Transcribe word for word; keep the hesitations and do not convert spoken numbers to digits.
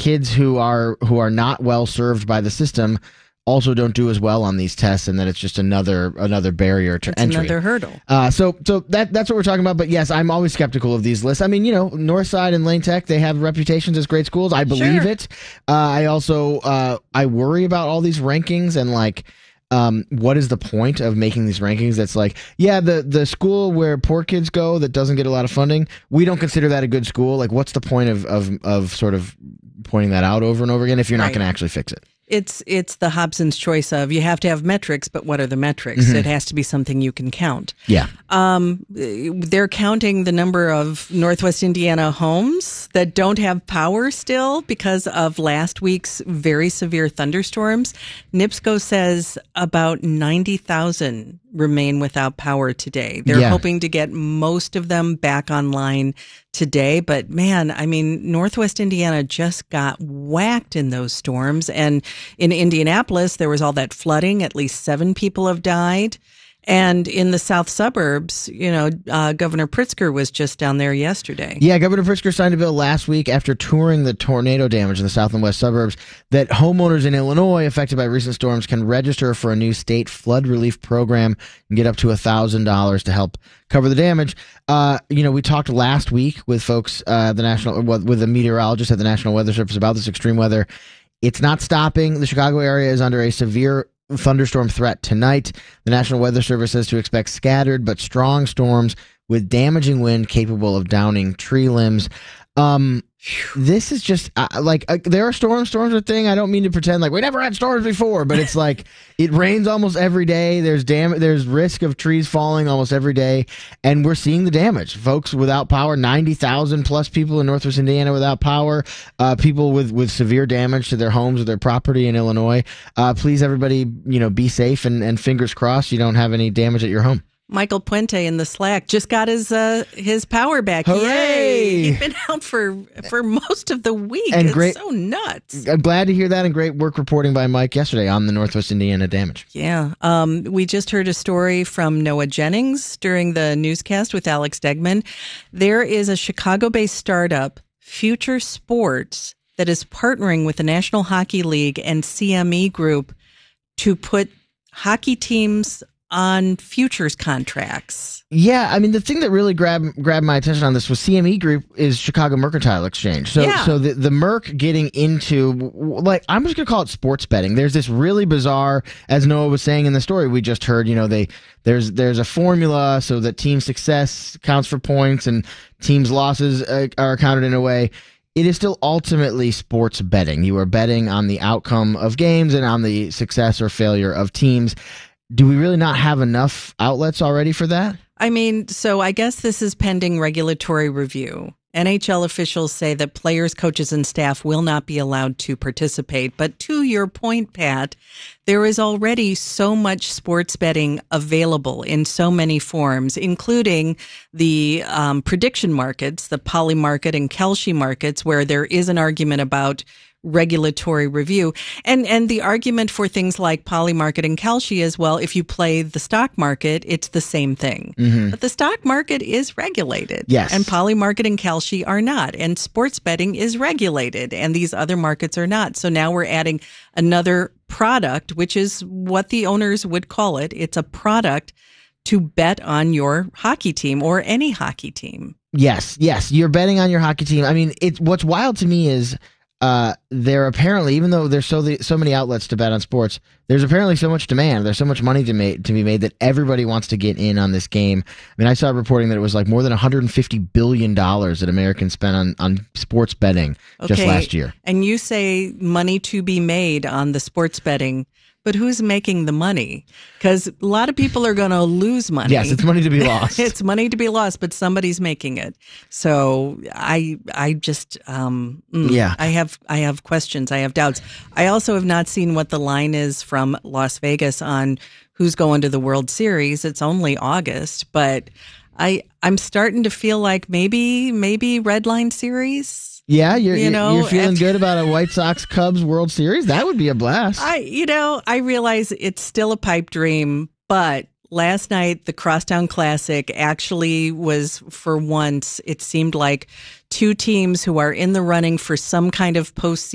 kids who are who are not well served by the system also don't do as well on these tests, and that it's just another another barrier to it's entry. Another hurdle. Uh, so so that that's what we're talking about. But yes, I'm always skeptical of these lists. I mean, you know, Northside and Lane Tech, they have reputations as great schools. I believe Sure. it. Uh, I also uh, I worry about all these rankings and like. Um, what is the point of making these rankings? That's like, yeah, the, the school where poor kids go that doesn't get a lot of funding, we don't consider that a good school. Like, what's the point of, of, of sort of pointing that out over and over again if you're not Right. going to actually fix it? It's it's the Hobson's choice of you have to have metrics, but what are the metrics? Mm-hmm. It has to be something you can count. Yeah. Um, they're counting the number of Northwest Indiana homes that don't have power still because of last week's very severe thunderstorms. NIPSCO says about ninety thousand remain without power today. They're Yeah. hoping to get most of them back online today. But man, I mean, Northwest Indiana just got whacked in those storms. And in Indianapolis, there was all that flooding. At least seven people have died. And in the south suburbs, you know, uh, Governor Pritzker was just down there yesterday. Yeah, Governor Pritzker signed a bill last week after touring the tornado damage in the south and west suburbs that homeowners in Illinois affected by recent storms can register for a new state flood relief program and get up to one thousand dollars to help cover the damage. Uh, you know, we talked last week with folks, uh, the national, with the meteorologist at the National Weather Service about this extreme weather. It's not stopping. The Chicago area is under a severe thunderstorm threat tonight. The National Weather Service says to expect scattered but strong storms with damaging wind capable of downing tree limbs. Um, this is just uh, like uh, there are storms. Storms are a thing. I don't mean to pretend like we never had storms before, but it's like it rains almost every day. There's dam- There's risk of trees falling almost every day, and we're seeing the damage. Folks without power, ninety thousand plus people in Northwest Indiana without power. Uh, people with with severe damage to their homes or their property in Illinois. Uh, please, everybody, you know, be safe and, and fingers crossed you don't have any damage at your home. Michael Puente in the Slack just got his uh, his power back. Hooray! Yay! He's been out for for most of the week. And it's great- so nuts. I'm glad to hear that, and great work reporting by Mike yesterday on the Northwest Indiana damage. Yeah. Um, we just heard a story from Noah Jennings during the newscast with Alex Degman. There is a Chicago-based startup, Future Sports, that is partnering with the National Hockey League and C M E Group to put hockey teams on futures contracts. Yeah, I mean, the thing that really grabbed grabbed my attention on this was C M E Group is Chicago Mercantile Exchange. So, Yeah. so the the Merc getting into, like, I'm just gonna call it sports betting. There's this really bizarre, as Noah was saying in the story we just heard. You know, they there's there's a formula so that team success counts for points and teams' losses uh, are counted in a way. It is still ultimately sports betting. You are betting on the outcome of games and on the success or failure of teams. Do we really not have enough outlets already for that? I mean, so I guess this is pending regulatory review. N H L officials say that players, coaches, and staff will not be allowed to participate. But to your point, Pat, there is already so much sports betting available in so many forms, including the um, prediction markets, the Poly market and Kalshi markets, where there is an argument about regulatory review. And and the argument for things like Polymarket and Kalshi is, well, if you play the stock market, it's the same thing. Mm-hmm. But the stock market is regulated. Yes. And Polymarket and Kalshi are not. And sports betting is regulated. And these other markets are not. So now we're adding another product, which is what the owners would call it. It's a product to bet on your hockey team or any hockey team. Yes, yes. You're betting on your hockey team. I mean, it's what's wild to me is uh, there apparently, even though there's so the, so many outlets to bet on sports, there's apparently so much demand. There's so much money to make to be made that everybody wants to get in on this game. I mean, I saw reporting that it was like more than one hundred fifty billion dollars that Americans spent on, on sports betting just Okay, last year. And you say money to be made on the sports betting. But who's making the money? Because a lot of people are going to lose money. Yes, it's money to be lost. It's money to be lost, but somebody's making it. So I, I just, um, mm, Yeah. I have, I have questions. I have doubts. I also have not seen what the line is from Las Vegas on who's going to the World Series. It's only August, but I, I'm starting to feel like maybe, maybe Red Line Series. Yeah, you're You know, you're feeling after- good about a White Sox Cubs World Series. That would be a blast. I, you know, I realize it's still a pipe dream, but last night the Crosstown Classic actually was, for once, it seemed like two teams who are in the running for some kind of postseason